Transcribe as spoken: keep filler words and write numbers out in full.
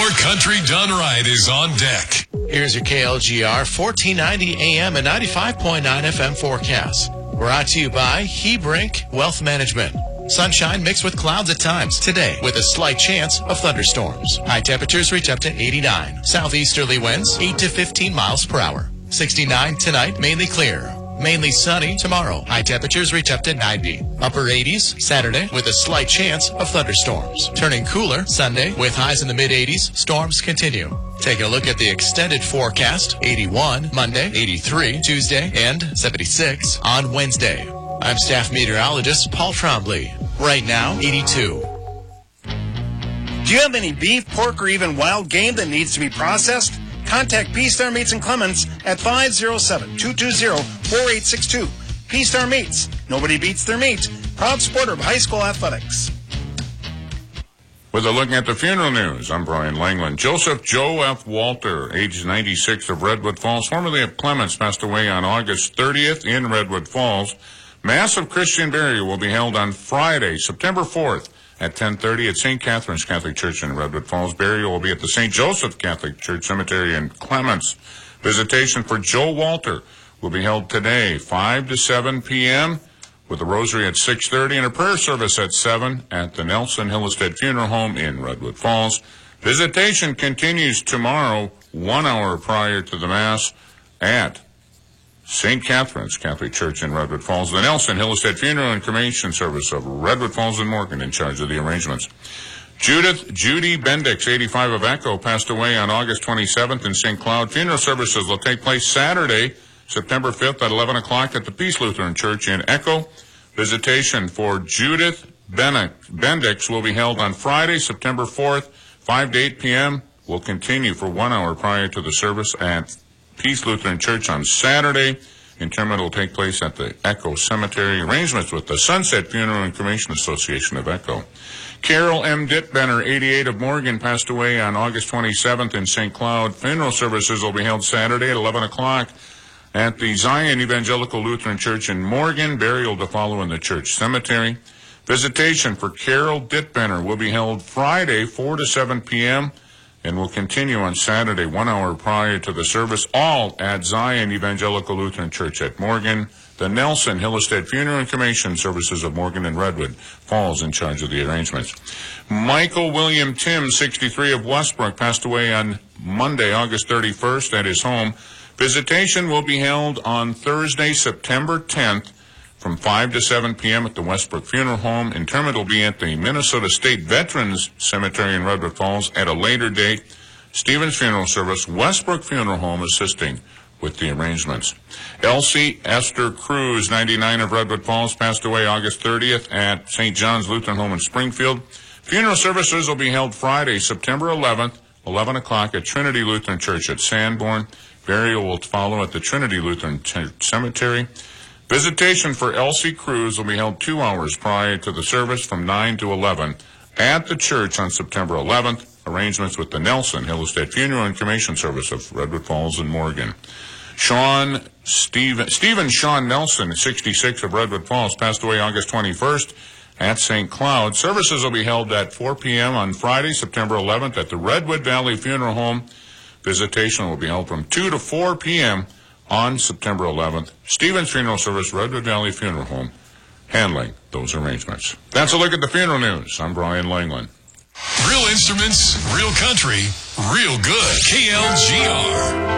More country done right is on deck. Here's your K L G R fourteen ninety A M and ninety-five point nine F M forecast. Brought to you by Hebrink Wealth Management. Sunshine mixed with clouds at times today with a slight chance of thunderstorms. High temperatures reach up to eighty-nine. Southeasterly winds eight to fifteen miles per hour. sixty-nine tonight, mainly clear. Mainly sunny tomorrow. High temperatures reach up to ninety. Upper eighties Saturday with a slight chance of thunderstorms. Turning cooler Sunday with highs in the mid-eighties. Storms continue. Taking a look at the extended forecast. eighty-one Monday, eighty-three Tuesday, and seventy-six on Wednesday. I'm staff meteorologist Paul Trombley. Right now, eighty-two. Do you have any beef, pork, or even wild game that needs to be processed? Contact P-Star Meats and Clements at five oh seven, two two zero, four eight six two. P-Star Meats. Nobody beats their meat. Proud supporter of high school athletics. With a look at the funeral news, I'm Brian Langland. Joseph Joe F. Walter, age ninety-six, of Redwood Falls, formerly of Clements, passed away on August thirtieth in Redwood Falls. Mass of Christian burial will be held on Friday, September fourth at ten thirty at Saint Catherine's Catholic Church in Redwood Falls. Burial will be at the Saint Joseph Catholic Church Cemetery in Clements. Visitation for Joe Walter will be held today, five to seven p.m., with a rosary at six thirty and a prayer service at seven at the Nelson Hillestead Funeral Home in Redwood Falls. Visitation continues tomorrow, one hour prior to the Mass, at Saint Catherine's Catholic Church in Redwood Falls. The Nelson Hillestead Funeral and Cremation Service of Redwood Falls and Morgan in charge of the arrangements. Judith Judy Bendix, eighty-five, of Echo, passed away on August twenty-seventh in Saint Cloud. Funeral services will take place Saturday, September fifth at eleven o'clock at the Peace Lutheran Church in Echo. Visitation for Judith Bendix will be held on Friday, September fourth, five to eight p.m. will continue for one hour prior to the service at Peace Lutheran Church on Saturday. Interment will take place at the Echo Cemetery. Arrangements with the Sunset Funeral and Cremation Association of Echo. Carol M. Dittbenner, eighty-eight, of Morgan, passed away on August twenty-seventh in Saint Cloud. Funeral services will be held Saturday at eleven o'clock at the Zion Evangelical Lutheran Church in Morgan. Burial to follow in the church cemetery. Visitation for Carol Dittbenner will be held Friday, four to seven p.m., and will continue on Saturday, one hour prior to the service, all at Zion Evangelical Lutheran Church at Morgan. The Nelson Hillestead Funeral and Cremation Services of Morgan and Redwood Falls in charge of the arrangements. Michael William Tim, sixty-three, of Westbrook, passed away on Monday, August thirty-first at his home. Visitation will be held on Thursday, September tenth, from five to seven p.m. at the Westbrook Funeral Home. Interment will be at the Minnesota State Veterans Cemetery in Redwood Falls at a later date. Stevens Funeral Service, Westbrook Funeral Home, assisting with the arrangements. Elsie Esther Cruz, ninety-nine, of Redwood Falls, passed away August thirtieth at Saint John's Lutheran Home in Springfield. Funeral services will be held Friday, September eleventh, eleven o'clock at Trinity Lutheran Church at Sanborn. Burial will follow at the Trinity Lutheran Cemetery. Visitation for Elsie Cruz will be held two hours prior to the service from nine to eleven at the church on September eleventh. Arrangements with the Nelson Hillestead Funeral and Cremation Service of Redwood Falls and Morgan. Sean Stephen, Stephen Sean Nelson, sixty-six, of Redwood Falls, passed away August twenty-first at Saint Cloud. Services will be held at four p.m. on Friday, September eleventh at the Redwood Valley Funeral Home. Visitation will be held from two to four p.m. on September eleventh. Stevens Funeral Service, Redwood Valley Funeral Home, handling those arrangements. That's a look at the funeral news. I'm Brian Langland. Real instruments, real country, real good. K L G R.